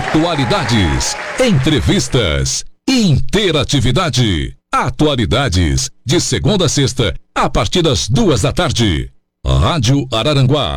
Atualidades, entrevistas, interatividade. Atualidades, de segunda a sexta, a partir das 2 da tarde. Rádio Araranguá